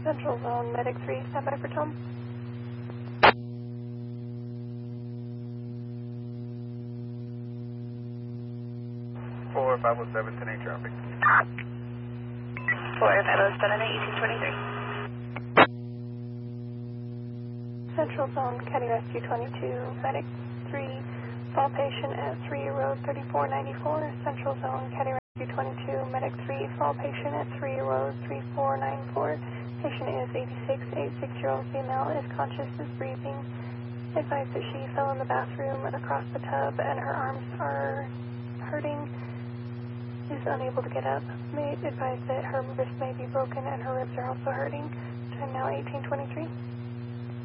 Central Zone, Medic 3, standby for Tom. 4507, 10-8 traffic. 4507, 1823. Central Zone, County Rescue 22, Medic 3, fall patient at 3 Road 3494. Central Zone, County Rescue 22, Medic 3, fall patient at 3 Road 3494. Patient is 86-year-old female, is conscious, is breathing. Advised that she fell in the bathroom across the tub and her arms are hurting. Is unable to get up. May advise that her wrist may be broken and her ribs are also hurting. Time now 1823.